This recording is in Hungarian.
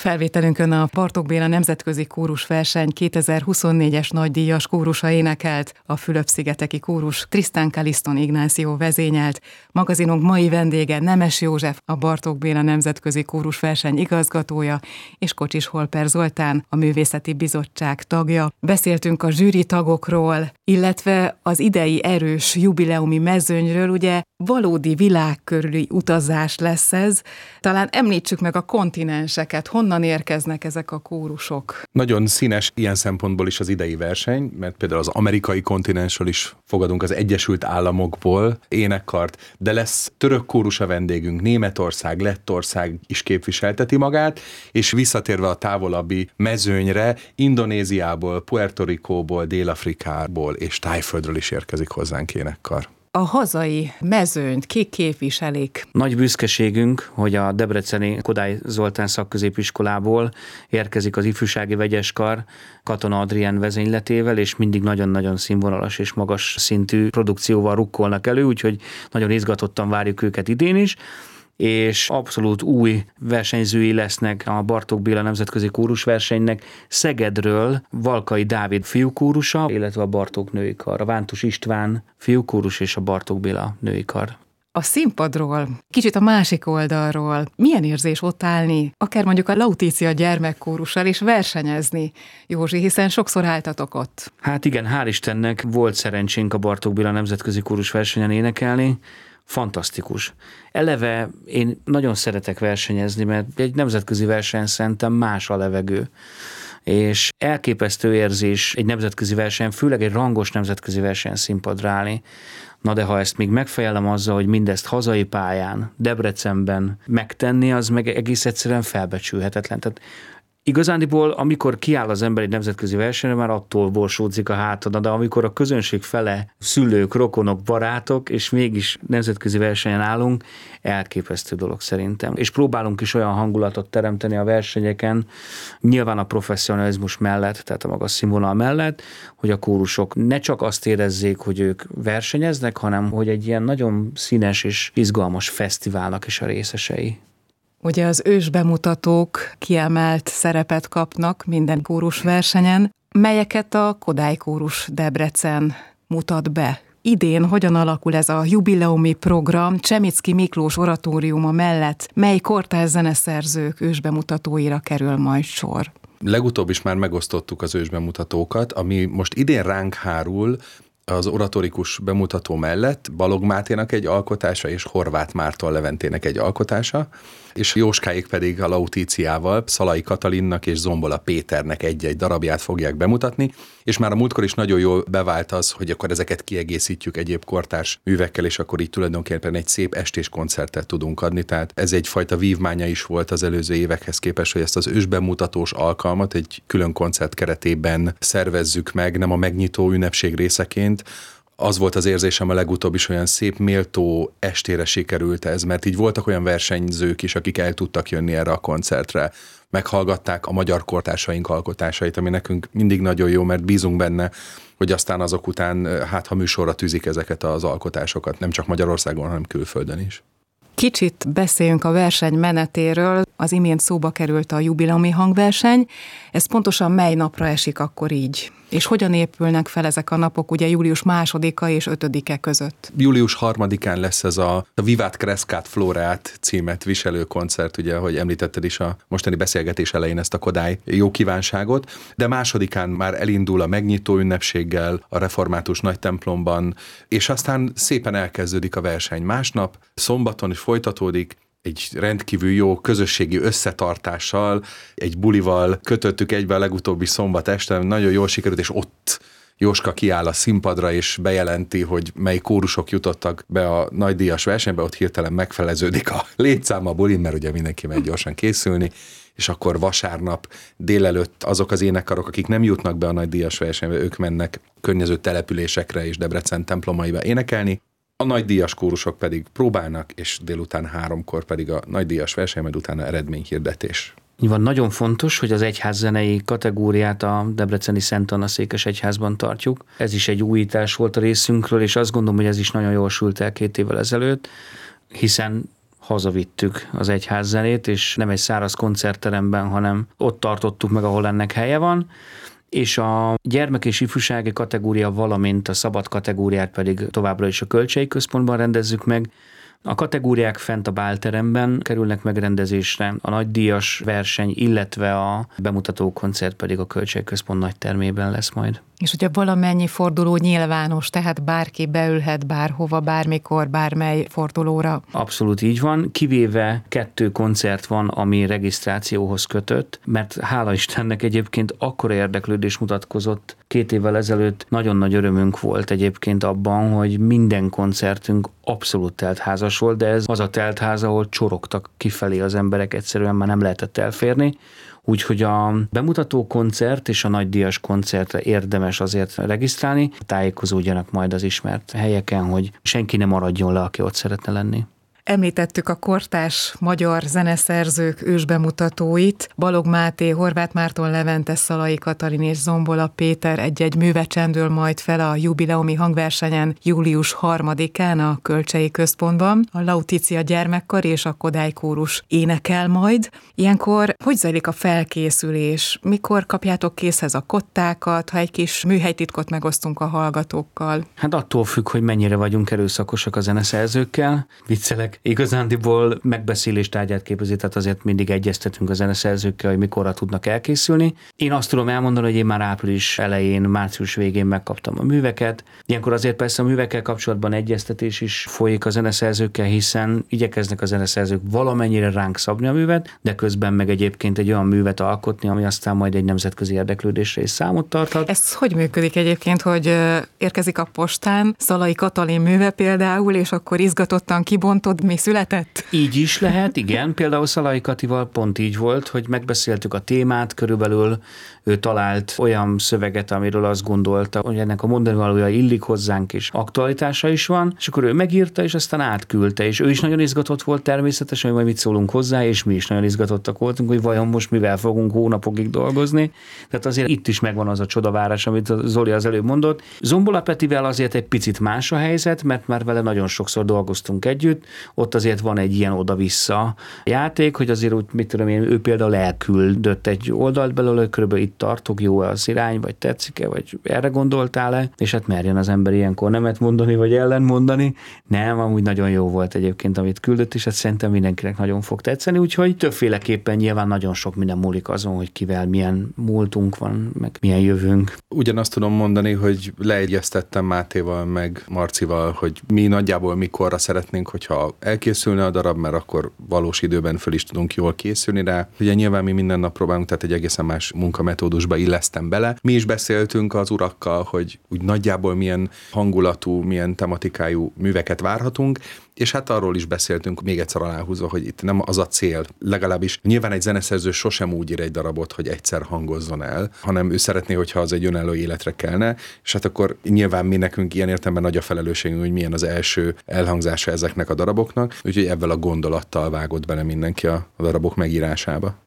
felvételünkön a Bartók Béla Nemzetközi Kórusverseny 2024-es nagydíjas kórusa énekelt, a Fülöp-szigeteki kórus Tristan Caliston Ignácio vezényelt. Magazinunk mai vendége Nemes József, a Bartók Béla Nemzetközi Kórusverseny igazgatója, és Kocsis Holper Zoltán, a Művészeti Bizottság tagja. Beszéltünk a zsűri tagokról, illetve az idei erős jubileumi mezőnyről, ugye valódi világkörüli utazás lesz ez. Talán említsük meg a kontinenseket, honnan érkeznek ezek a kórusok? Nagyon színes ilyen szempontból is az idei verseny, mert például az amerikai kontinensről is fogadunk, az Egyesült Államokból énekkart, de lesz török kórus a vendégünk, Németország, Lettország is képviselteti magát, és visszatérve a távolabbi mezőnyre, Indonéziából, Puerto Ricóból, Dél-Afrikából és Tájföldről is érkezik hozzánk énekkar. A hazai mezőnyt kik képviselik? Nagy büszkeségünk, hogy a debreceni Kodály Zoltán szakközépiskolából érkezik az ifjúsági vegyeskar Katona Adrián vezényletével, és mindig nagyon-nagyon színvonalas és magas szintű produkcióval rukkolnak elő, úgyhogy nagyon izgatottan várjuk őket idén is. És abszolút új versenyzői lesznek a Bartók Béla Nemzetközi Kórusversenynek. Szegedről Valkai Dávid fiúkórusa, illetve a Bartók női kar, a Vántus István fiúkórus és a Bartók Béla női kar. A színpadról, kicsit a másik oldalról, milyen érzés ott állni, akár mondjuk a Lautícia gyermekkórussal és versenyezni, Józsi, hiszen sokszor álltatok ott. Hát igen, hál' Istennek volt szerencsénk a Bartók Béla Nemzetközi Kórusversenyen énekelni. Fantasztikus. Eleve én nagyon szeretek versenyezni, mert egy nemzetközi verseny szerintem más a levegő. És elképesztő érzés egy nemzetközi verseny, főleg egy rangos nemzetközi verseny színpadra állni. Na de ha ezt még megfejelem azzal, hogy mindezt hazai pályán, Debrecenben megtenni, az meg egész egyszerűen felbecsülhetetlen. Tehát igazándiból, amikor kiáll az ember egy nemzetközi versenyre, már attól borsódzik a hátad, de amikor a közönség fele szülők, rokonok, barátok, és mégis nemzetközi versenyen állunk, elképesztő dolog szerintem. És próbálunk is olyan hangulatot teremteni a versenyeken, nyilván a professzionalizmus mellett, tehát a magas színvonal mellett, hogy a kórusok ne csak azt érezzék, hogy ők versenyeznek, hanem hogy egy ilyen nagyon színes és izgalmas fesztiválnak is a részesei. Ugye az ősbemutatók kiemelt szerepet kapnak minden kórusversenyen, melyeket a Kodály Kórus Debrecen mutat be. Idén hogyan alakul ez a jubileumi program Csemicki Miklós oratóriuma mellett, mely kortárs zeneszerzők ősbemutatóira kerül majd sor? Legutóbb is már megosztottuk az ősbemutatókat, ami most idén ránk hárul, az oratorikus bemutató mellett Balogh Máténak egy alkotása és Horváth Márton Leventének egy alkotása, és Jóskáik pedig a Lautíciával Szalai Katalinnak és Zombola Péternek egy-egy darabját fogják bemutatni, és már a múltkor is nagyon jól bevált az, hogy akkor ezeket kiegészítjük egyéb kortárs művekkel, és akkor így tulajdonképpen egy szép estés koncertet tudunk adni, tehát ez egyfajta vívmánya is volt az előző évekhez képest, hogy ezt az ősbemutatós alkalmat egy külön koncert keretében szervezzük meg, nem a megnyitó ünnepség részeként. Az volt az érzésem a legutóbb is, olyan szép, méltó estére sikerült ez, mert így voltak olyan versenyzők is, akik el tudtak jönni erre a koncertre. Meghallgatták a magyar kortársaink alkotásait, ami nekünk mindig nagyon jó, mert bízunk benne, hogy aztán azok után, ha műsorra tűzik ezeket az alkotásokat, nem csak Magyarországon, hanem külföldön is. Kicsit beszéljünk a verseny menetéről. Az imént szóba került a jubileumi hangverseny. Ez pontosan mely napra esik akkor így? És hogyan épülnek fel ezek a napok, ugye július 2-a és 5-e között? Július 3-án lesz ez a Vivat Crescat Floreat címet viselő koncert, ugye, ahogy említetted is a mostani beszélgetés elején ezt a Kodály jó kívánságot, de 2-án már elindul a megnyitó ünnepséggel a református nagytemplomban, és aztán szépen elkezdődik a verseny. Másnap, szombaton is folytatódik, egy rendkívül jó közösségi összetartással, egy bulival kötöttük egybe a legutóbbi szombat este, nagyon jól sikerült, és ott Jóska kiáll a színpadra, és bejelenti, hogy mely kórusok jutottak be a nagydíjas versenybe, ott hirtelen megfeleződik a létszám a bulin, mert ugye mindenki megy gyorsan készülni, és akkor vasárnap délelőtt azok az énekkarok, akik nem jutnak be a nagydíjas versenybe, ők mennek környező településekre és Debrecen templomaiba énekelni. A nagydíjas kórusok pedig próbálnak, és délután 3-kor pedig a nagydíjas verseny, majd utána eredményhirdetés. Így van, nagyon fontos, hogy az egyházzenei kategóriát a debreceni Szent Anna székes egyházban tartjuk. Ez is egy újítás volt a részünkről, és azt gondolom, hogy ez is nagyon jól sült el 2 évvel ezelőtt, hiszen hazavittük az egyház zenét, és nem egy száraz koncertteremben, hanem ott tartottuk meg, ahol ennek helye van, és a gyermek- és ifjúsági kategória, valamint a szabad kategóriát pedig továbbra is a Kölcsei Központban rendezzük meg. A kategóriák fent a bálteremben kerülnek megrendezésre, a nagydíjas verseny, illetve a bemutató koncert pedig a Kölcsei Központ nagy termében lesz majd. És ugye valamennyi forduló nyilvános, tehát bárki beülhet bárhova, bármikor, bármely fordulóra. Abszolút így van, kivéve 2 koncert van, ami regisztrációhoz kötött, mert hála Istennek egyébként akkora érdeklődés mutatkozott 2 évvel ezelőtt, nagyon nagy örömünk volt egyébként abban, hogy minden koncertünk abszolút teltházas volt, de ez az a teltház, ahol csorogtak kifelé az emberek, egyszerűen már nem lehetett elférni. Úgyhogy a bemutató koncert és a nagydíjas koncertre érdemes azért regisztrálni, tájékozódjanak majd az ismert helyeken, hogy senki ne maradjon le, aki ott szeretne lenni. Említettük a kortárs magyar zeneszerzők ősbemutatóit. Balogh Máté, Horváth Márton Levente, Szalai Katalin és Zombola Péter egy-egy műve csendül majd fel a jubileumi hangversenyen július 3-án a Kölcsei Központban. A Lauticia gyermekkar és a Kodály kórus énekel majd. Ilyenkor hogy zajlik a felkészülés? Mikor kapjátok készhez a kottákat, ha egy kis műhelytitkot megosztunk a hallgatókkal? Hát attól függ, hogy mennyire vagyunk erőszakosak a zeneszerzőkkel. Viccelek. Igazándiból megbeszélés tárgyát képezi, tehát azért mindig egyeztetünk a zeneszerzőkkel, hogy mikorra tudnak elkészülni. Én azt tudom elmondani, hogy én már április elején, március végén megkaptam a műveket. Ilyenkor azért persze a művekkel kapcsolatban egyeztetés is folyik a zeneszerzőkkel, hiszen igyekeznek a zeneszerzők valamennyire ránk szabni a művet, de közben meg egyébként egy olyan művet alkotni, ami aztán majd egy nemzetközi érdeklődésre is számot tarthat. Ez hogy működik egyébként, hogy érkezik a postán Szalai Katalin műve például, és akkor izgatottan kibontod, mi született? Így is lehet, igen. Például Szalai Katival pont így volt, hogy megbeszéltük a témát, körülbelül ő talált olyan szöveget, amiről azt gondolta, hogy ennek a mondani valója illik hozzánk, és aktualitása is van, és akkor ő megírta, és aztán átküldte, és ő is nagyon izgatott volt természetesen, hogy majd mit szólunk hozzá, és mi is nagyon izgatottak voltunk, hogy vajon most mivel fogunk hónapokig dolgozni. Tehát azért itt is megvan az a csodavárás, amit Zoli az előbb mondott. Zombola Petivel azért egy picit más a helyzet, mert már vele nagyon sokszor dolgoztunk együtt, ott azért van egy ilyen oda-vissza játék, hogy azért úgy, mit tudom én, ő például elküldött egy oldalt belőle, körülbelül itt tartok, jó-e az irány, vagy tetszik-e, vagy erre gondoltál-e, és hát merjen az ember ilyenkor nemet mondani, vagy ellen mondani. Nem, amúgy nagyon jó volt egyébként, amit küldött, és hát szerintem mindenkinek nagyon fog tetszeni, úgyhogy többféleképpen nyilván nagyon sok minden múlik azon, hogy kivel milyen múltunk van, meg milyen jövőnk. Ugyanazt tudom mondani, hogy leegyeztettem Mátéval, meg Marcival, hogy mi nagyjából mikorra szeretnénk, hogyha elkészülne a darab, mert akkor valós időben föl is tudunk jól készülni rá. Ugye nyilván mi minden nap próbálunk, tehát egy egészen más munkametódusba illesztem bele. Mi is beszéltünk az urakkal, hogy úgy nagyjából milyen hangulatú, milyen tematikájú műveket várhatunk, és hát arról is beszéltünk, még egyszer aláhúzva, hogy itt nem az a cél, legalábbis nyilván egy zeneszerző sosem úgy ír egy darabot, hogy egyszer hangozzon el, hanem ő szeretné, hogyha az egy önálló életre kelne, és hát akkor nyilván mi nekünk ilyen értelemben nagy a felelősségünk, hogy milyen az első elhangzása ezeknek a daraboknak, úgyhogy ebben a gondolattal vágott bele mindenki a darabok megírásába.